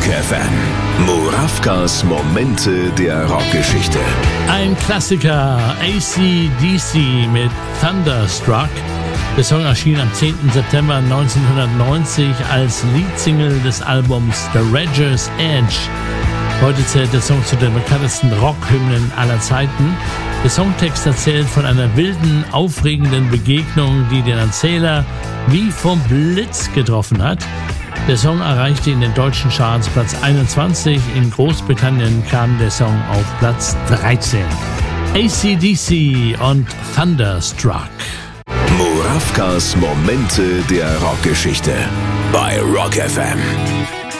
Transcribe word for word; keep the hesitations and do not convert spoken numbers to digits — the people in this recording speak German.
Rock F M. Murawkas Momente der Rockgeschichte. Ein Klassiker, A C D C mit Thunderstruck. Der Song erschien am zehnten September neunzehnhundertneunzig als Leadsingle des Albums The Razor's Edge. Heute zählt der Song zu den bekanntesten Rockhymnen aller Zeiten. Der Songtext erzählt von einer wilden, aufregenden Begegnung, die den Erzähler wie vom Blitz getroffen hat. Der Song erreichte in den deutschen Charts Platz einundzwanzig. In Großbritannien kam der Song auf Platz dreizehn. A C D C und Thunderstruck. Murawkas Momente der Rockgeschichte bei Rock F M.